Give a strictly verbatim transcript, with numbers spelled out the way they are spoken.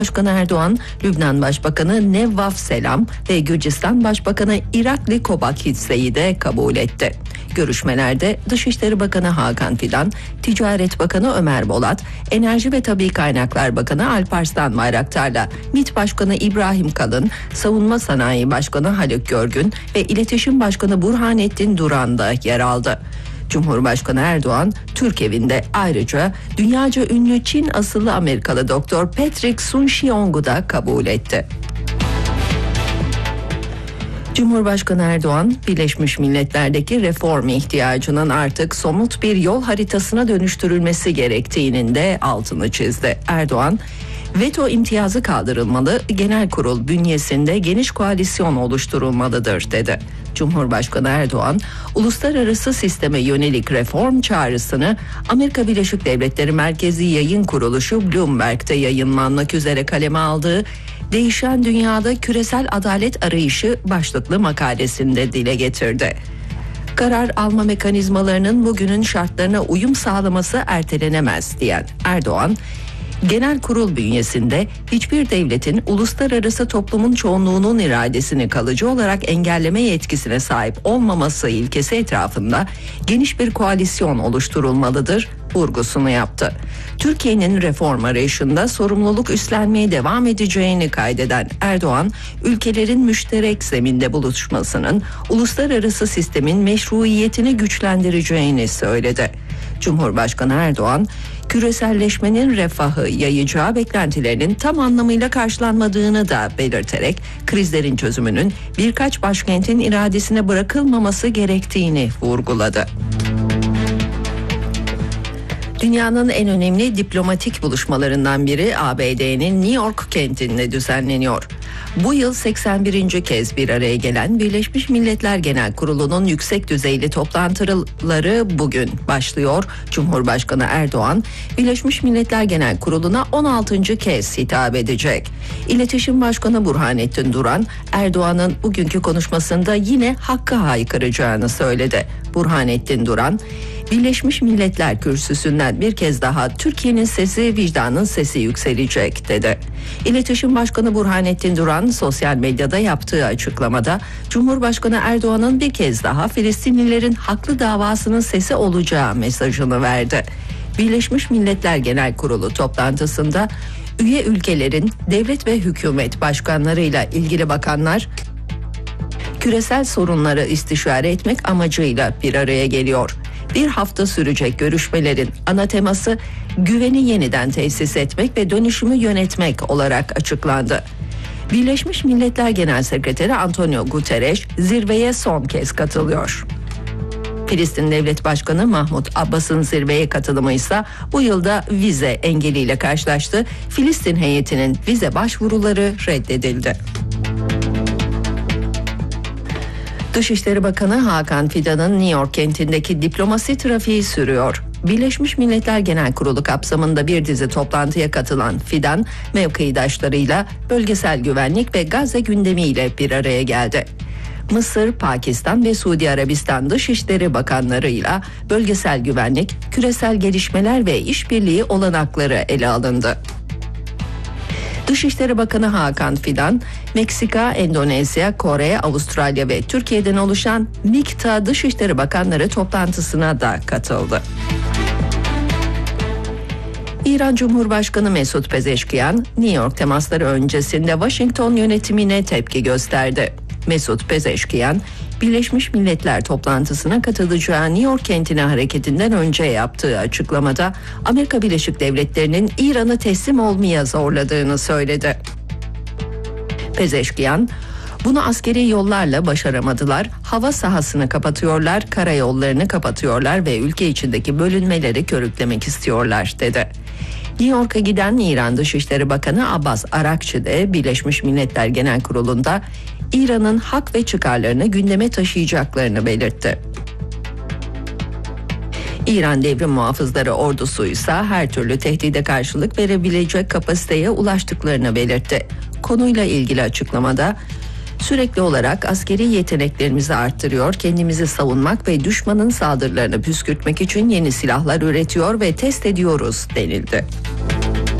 Başkanı Erdoğan, Lübnan Başbakanı Nevvaf Selam ve Gürcistan Başbakanı Irakli Kobakitse'yi de kabul etti. Görüşmelerde Dışişleri Bakanı Hakan Fidan, Ticaret Bakanı Ömer Bolat, Enerji ve Tabii Kaynaklar Bakanı Alparslan Bayraktar'la MİT Başkanı İbrahim Kalın, Savunma Sanayi Başkanı Haluk Görgün ve İletişim Başkanı Burhanettin Duran da yer aldı. Cumhurbaşkanı Erdoğan, Türk Evi'nde ayrıca dünyaca ünlü Çin asıllı Amerikalı Doktor Patrick Soon-Shiong'u da kabul etti. Cumhurbaşkanı Erdoğan, Birleşmiş Milletler'deki reform ihtiyacının artık somut bir yol haritasına dönüştürülmesi gerektiğinin de altını çizdi. Erdoğan, veto imtiyazı kaldırılmalı, genel kurul bünyesinde geniş koalisyon oluşturulmalıdır dedi. Cumhurbaşkanı Erdoğan, uluslararası sisteme yönelik reform çağrısını Amerika Birleşik Devletleri Merkezi Yayın Kuruluşu Bloomberg'de yayınlanmak üzere kaleme aldığı "Değişen Dünyada Küresel Adalet Arayışı" başlıklı makalesinde dile getirdi. Karar alma mekanizmalarının bugünün şartlarına uyum sağlaması ertelenemez diyen Erdoğan, genel kurul bünyesinde hiçbir devletin uluslararası toplumun çoğunluğunun iradesini kalıcı olarak engelleme yetkisine sahip olmaması ilkesi etrafında geniş bir koalisyon oluşturulmalıdır vurgusunu yaptı. Türkiye'nin reform arayışında sorumluluk üstlenmeye devam edeceğini kaydeden Erdoğan, ülkelerin müşterek zeminde buluşmasının uluslararası sistemin meşruiyetini güçlendireceğini söyledi. Cumhurbaşkanı Erdoğan, küreselleşmenin refahı yayacağı beklentilerinin tam anlamıyla karşılanmadığını da belirterek krizlerin çözümünün birkaç başkentin iradesine bırakılmaması gerektiğini vurguladı. Dünyanın en önemli diplomatik buluşmalarından biri A B D'nin New York kentinde düzenleniyor. Bu yıl seksen birinci kez bir araya gelen Birleşmiş Milletler Genel Kurulu'nun yüksek düzeyli toplantıları bugün başlıyor. Cumhurbaşkanı Erdoğan, Birleşmiş Milletler Genel Kurulu'na on altıncı kez hitap edecek. İletişim Başkanı Burhanettin Duran, Erdoğan'ın bugünkü konuşmasında yine hakka haykıracağını söyledi. Burhanettin Duran, Birleşmiş Milletler kürsüsünden bir kez daha Türkiye'nin sesi, vicdanın sesi yükselecek dedi. İletişim Başkanı Burhanettin Duran sosyal medyada yaptığı açıklamada Cumhurbaşkanı Erdoğan'ın bir kez daha Filistinlilerin haklı davasının sesi olacağı mesajını verdi. Birleşmiş Milletler Genel Kurulu toplantısında üye ülkelerin devlet ve hükümet başkanlarıyla ilgili bakanlar küresel sorunları istişare etmek amacıyla bir araya geliyor. Bir hafta sürecek görüşmelerin ana teması güveni yeniden tesis etmek ve dönüşümü yönetmek olarak açıklandı. Birleşmiş Milletler Genel Sekreteri Antonio Guterres zirveye son kez katılıyor. Filistin Devlet Başkanı Mahmut Abbas'ın zirveye katılımı ise bu yılda vize engeliyle karşılaştı. Filistin heyetinin vize başvuruları reddedildi. Dışişleri Bakanı Hakan Fidan'ın New York kentindeki diplomasi trafiği sürüyor. Birleşmiş Milletler Genel Kurulu kapsamında bir dizi toplantıya katılan Fidan, mevkidaşlarıyla bölgesel güvenlik ve Gazze gündemiyle bir araya geldi. Mısır, Pakistan ve Suudi Arabistan Dışişleri Bakanlarıyla bölgesel güvenlik, küresel gelişmeler ve işbirliği olanakları ele alındı. Dışişleri Bakanı Hakan Fidan, Meksika, Endonezya, Kore, Avustralya ve Türkiye'den oluşan MİKTA Dışişleri Bakanları toplantısına da katıldı. İran Cumhurbaşkanı Mesut Pezeşkiyan, New York temasları öncesinde Washington yönetimine tepki gösterdi. Mesut Pezeşkiyan, Birleşmiş Milletler toplantısına katılacağı New York kentine hareketinden önce yaptığı açıklamada Amerika Birleşik Devletleri'nin İran'ı teslim olmaya zorladığını söyledi. Pezeşkiyan, bunu askeri yollarla başaramadılar, hava sahasını kapatıyorlar, karayollarını kapatıyorlar ve ülke içindeki bölünmeleri körüklemek istiyorlar dedi. New York'a giden İran Dışişleri Bakanı Abbas Arakçı de Birleşmiş Milletler Genel Kurulu'nda İran'ın hak ve çıkarlarını gündeme taşıyacaklarını belirtti. İran Devrim Muhafızları ordusu ise her türlü tehdide karşılık verebilecek kapasiteye ulaştıklarını belirtti. Konuyla ilgili açıklamada, sürekli olarak askeri yeteneklerimizi arttırıyor, kendimizi savunmak ve düşmanın saldırılarını püskürtmek için yeni silahlar üretiyor ve test ediyoruz denildi.